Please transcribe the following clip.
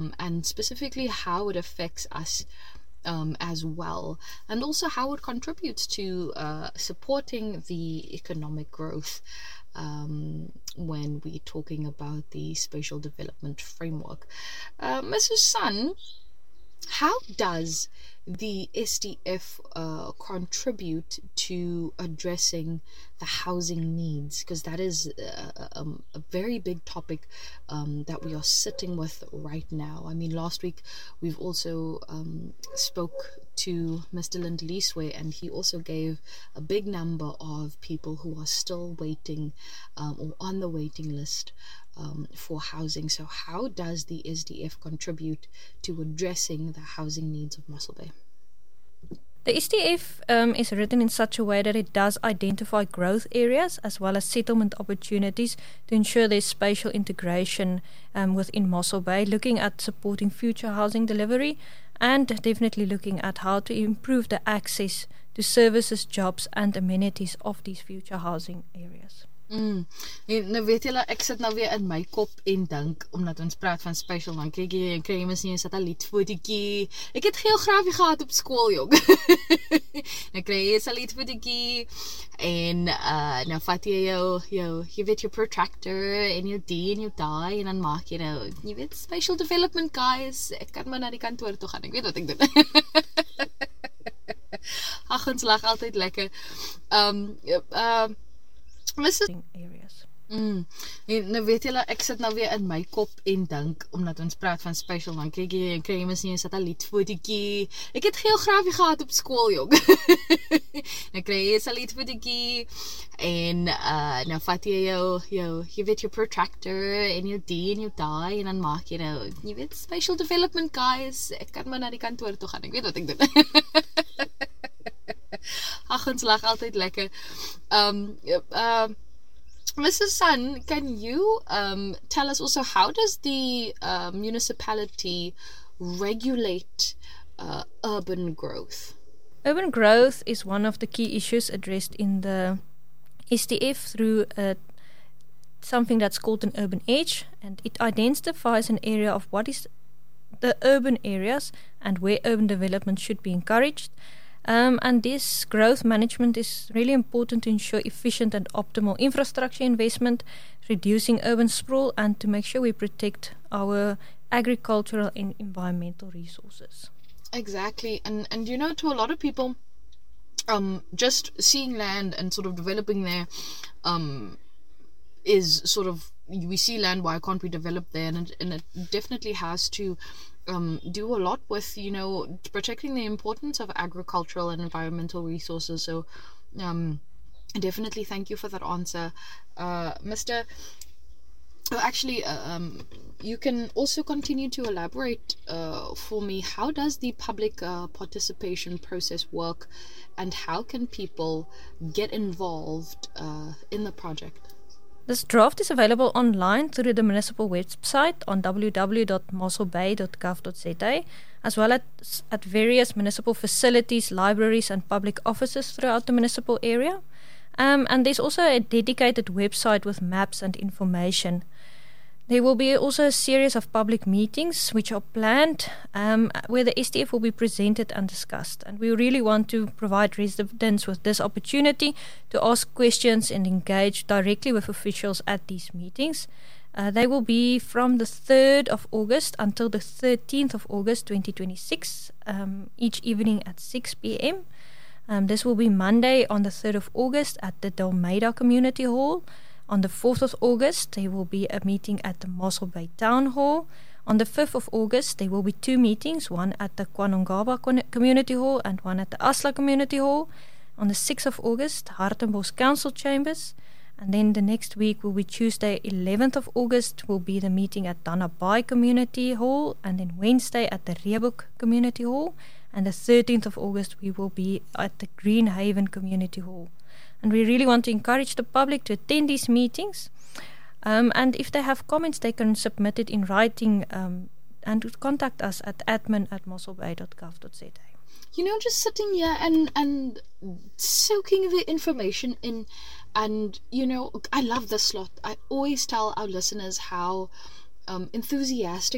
and specifically how it affects us as well, and also how it contributes to supporting the economic growth when we're talking about the spatial development framework. Mrs. Sun, how does the SDF contribute to addressing the housing needs? Because that is a very big topic that we are sitting with right now. I mean, last week we've also spoke to Mr. Lindliswe, and he also gave a big number of people who are still waiting or on the waiting list for housing. So how does the SDF contribute to addressing the housing needs of Mossel Bay? The SDF is written in such a way that it does identify growth areas as well as settlement opportunities to ensure there's spatial integration within Mossel Bay, looking at supporting future housing delivery and definitely looking at how to improve the access to services, jobs and amenities of these future housing areas. Nou weet julle, ek sit nou weer in my kop en dink, omdat ons praat van spatial, dan kry jy mens nie 'n satellietfotootjie. Ek het geografie gehad op skool, jong. Nou kry jy 'n satellietfotootjie en nou vat jy jy weet jou protractor en jou die en jou daai en dan maak jy nou, jy weet, spatial development guys. Ek kan maar na die kantoor toe gaan. Ek weet wat ek doen. Ag, ons lag altyd lekker. Areas. Nou weet julle, ek sit nou weer in my kop en dink, omdat ons praat van spatial, dan kry jy mens nie 'n satellietfotootjie. Ek het geografie gehad op skool, jong. Nou kry jy 'n satellietfotootjie en nou vat jy jy weet jou protractor en jou die en jou daai en dan maak jy nou, jy weet, spatial development guys. Ek kan maar na die kantoor toe gaan. Ek weet wat ek doen. Ag, ons lag altyd lekker. Mrs. Sun, can you tell us also, how does the municipality regulate urban growth? Urban growth is one of the key issues addressed in the SDF through something that's called an urban edge, and it identifies an area of what is the urban areas and where urban development should be encouraged. And this growth management is really important to ensure efficient and optimal infrastructure investment, reducing urban sprawl, and to make sure we protect our agricultural and environmental resources. Exactly. And you know, to a lot of people, just seeing land and sort of developing there is sort of, we see land, why can't we develop there? And it definitely has to do a lot with, you know, protecting the importance of agricultural and environmental resources. So definitely thank you for that answer, Mr. Actually, you can also continue to elaborate for me. How does the public participation process work, and how can people get involved in the project? This draft is available online through the municipal website on www.mosselbay.gov.za, as well as at various municipal facilities, libraries and public offices throughout the municipal area. And there's also a dedicated website with maps and information. There will be also a series of public meetings which are planned where the SDF will be presented and discussed. And we really want to provide residents with this opportunity to ask questions and engage directly with officials at these meetings. They will be from the 3rd of August until the 13th of August 2026, each evening at 6 p.m. This will be Monday on the 3rd of August at the Dalmeida Community Hall. On the 4th of August, there will be a meeting at the Mossel Bay Town Hall. On the 5th of August, there will be two meetings, one at the Kwanongaba Community Hall and one at the Asla Community Hall. On the 6th of August, Hartenbos Council Chambers. And then the next week will be Tuesday, 11th of August, will be the meeting at Danabai Community Hall. And then Wednesday at the Reebok Community Hall. And the 13th of August, we will be at the Greenhaven Community Hall. And we really want to encourage the public to attend these meetings. And if they have comments, they can submit it in writing and contact us at admin@mosselbay.gov.za. You know, just sitting here and soaking the information in. And, you know, I love this slot. I always tell our listeners how enthusiastic